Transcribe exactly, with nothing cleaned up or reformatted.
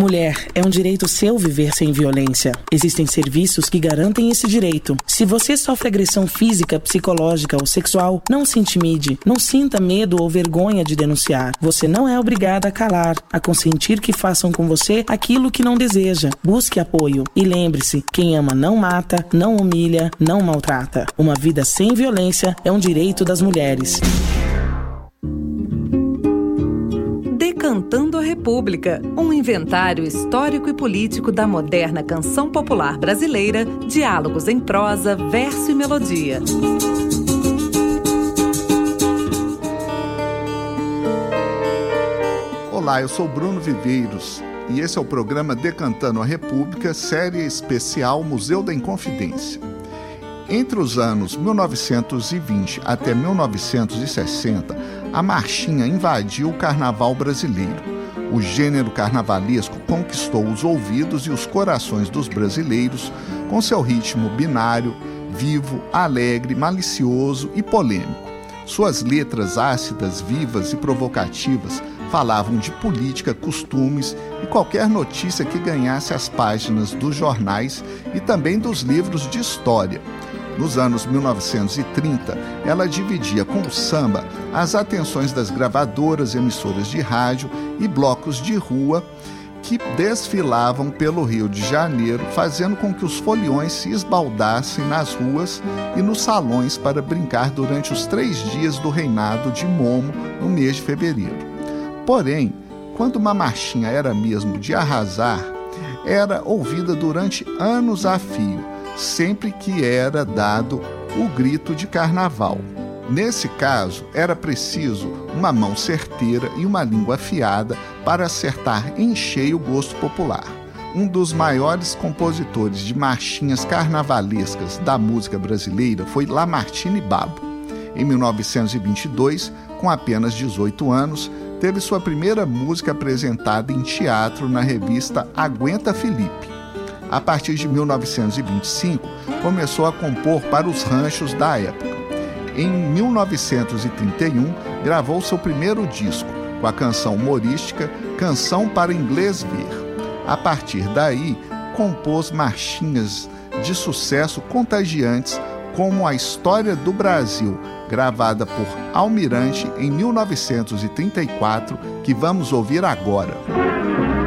Mulher, é um direito seu viver sem violência. Existem serviços que garantem esse direito. Se você sofre agressão física, psicológica ou sexual, não se intimide, não sinta medo ou vergonha de denunciar. Você não é obrigada a calar, a consentir que façam com você aquilo que não deseja. Busque apoio e lembre-se, quem ama não mata, não humilha, não maltrata. Uma vida sem violência é um direito das mulheres. Decantando a República, um inventário histórico e político da moderna canção popular brasileira, diálogos em prosa, verso e melodia. Olá, eu sou Bruno Viveiros e esse é o programa Decantando a República, série especial Museu da Inconfidência. Entre os anos mil novecentos e vinte até mil novecentos e sessenta, a marchinha invadiu o carnaval brasileiro. O gênero carnavalesco conquistou os ouvidos e os corações dos brasileiros com seu ritmo binário, vivo, alegre, malicioso e polêmico. Suas letras ácidas, vivas e provocativas falavam de política, costumes e qualquer notícia que ganhasse as páginas dos jornais e também dos livros de história. Nos anos mil novecentos e trinta, ela dividia com o samba as atenções das gravadoras, emissoras de rádio e blocos de rua que desfilavam pelo Rio de Janeiro, fazendo com que os foliões se esbaldassem nas ruas e nos salões para brincar durante os três dias do reinado de Momo, no mês de fevereiro. Porém, quando uma marchinha era mesmo de arrasar, era ouvida durante anos a fio, sempre que era dado o grito de carnaval. Nesse caso, era preciso uma mão certeira e uma língua afiada para acertar em cheio o gosto popular. Um dos maiores compositores de marchinhas carnavalescas da música brasileira foi Lamartine Babo. Em mil novecentos e vinte e dois, com apenas dezoito anos, teve sua primeira música apresentada em teatro na revista Aguenta Felipe. A partir de mil novecentos e vinte e cinco, começou a compor para os ranchos da época. Em mil novecentos e trinta e um, gravou seu primeiro disco, com a canção humorística Canção para Inglês Ver. A partir daí, compôs marchinhas de sucesso contagiantes, como A História do Brasil, gravada por Almirante em mil novecentos e trinta e quatro, que vamos ouvir agora.